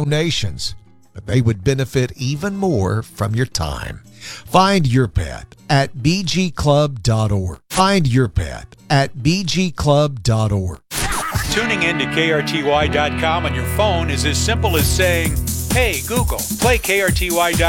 donations, but they would benefit even more from your time. Find your pet at bgclub.org. Find your pet at bgclub.org. Tuning in to KRTY.com on your phone is as simple as saying, "Hey, Google, play KRTY.com."